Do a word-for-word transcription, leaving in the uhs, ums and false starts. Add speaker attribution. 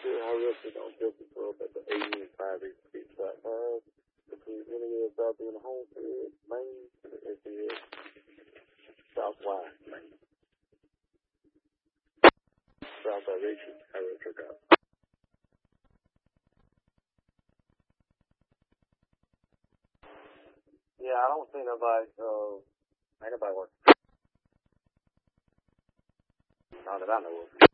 Speaker 1: sure how rusted on Tilted Club at the eighty and five eight six five five between India, South End, Homestead, Maine, to the S E S Southwest, Maine. South direction, arrow truck out. Yeah, I don't see nobody, uh, ain't nobody working. Not that I know of.